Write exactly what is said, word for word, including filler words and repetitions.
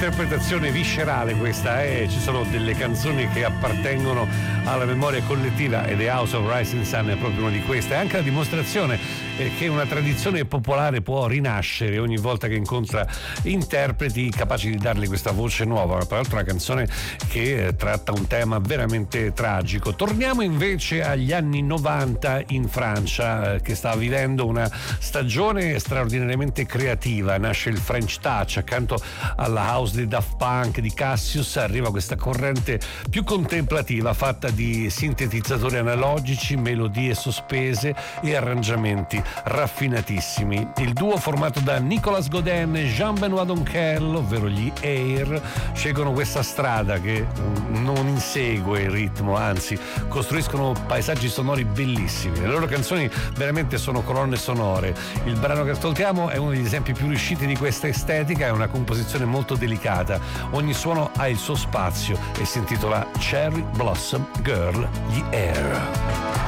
un'interpretazione viscerale questa, eh? Ci sono delle canzoni che appartengono alla memoria collettiva ed The House of Rising Sun è proprio una di queste. È anche la dimostrazione eh, che una tradizione popolare può rinascere ogni volta che incontra interpreti capaci di dargli questa voce nuova. Tra l'altro una canzone che eh, tratta un tema veramente tragico. Torniamo invece agli anni novanta in Francia, eh, che sta vivendo una stagione straordinariamente creativa. Nasce il French Touch, accanto alla house di Daft Punk, di Cassius, arriva questa corrente più contemplativa fatta di sintetizzatori analogici, melodie sospese e arrangiamenti raffinatissimi. Il duo formato da Nicolas Godin e Jean-Benoît Donkel, ovvero gli Air, scelgono questa strada che non insegue il ritmo, anzi costruiscono paesaggi sonori bellissimi. Le loro canzoni veramente sono colonne sonore. Il brano che ascoltiamo è uno degli esempi più riusciti di questa estetica, è una composizione molto delicata, ogni suono ha il suo spazio e si intitola Cherry Blossom Girl, gli Air.